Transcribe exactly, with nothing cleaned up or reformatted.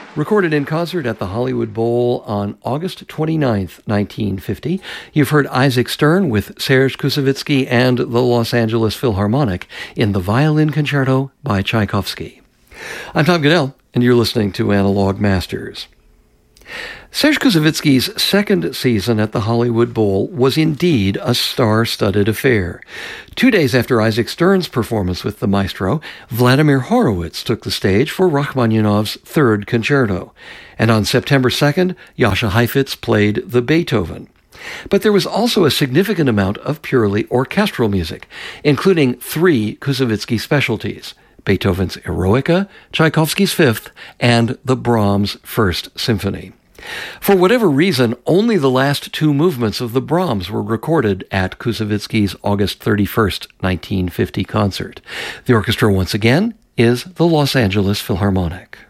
Recorded in concert at the Hollywood Bowl on August twenty-ninth, nineteen fifty, you've heard Isaac Stern with Serge Koussevitzky and the Los Angeles Philharmonic in the Violin Concerto by Tchaikovsky. I'm Tom Goodell, and you're listening to Analog Masters. Serge Koussevitzky's second season at the Hollywood Bowl was indeed a star-studded affair. Two days after Isaac Stern's performance with the maestro, Vladimir Horowitz took the stage for Rachmaninoff's third concerto. And on September second, Jascha Heifetz played the Beethoven. But there was also a significant amount of purely orchestral music, including three Koussevitzky specialties: Beethoven's Eroica, Tchaikovsky's Fifth, and the Brahms First Symphony. For whatever reason, only the last two movements of the Brahms were recorded at Koussevitzky's August thirty-first, nineteen fifty concert. The orchestra, once again, is the Los Angeles Philharmonic.